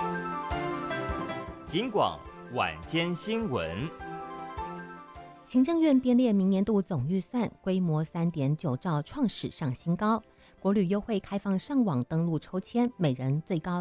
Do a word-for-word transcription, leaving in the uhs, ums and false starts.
警广晚间新闻。 行政院编列明年度总预算规模 三点九兆，创史上新高。国旅优惠开放上网登录抽签，每人最高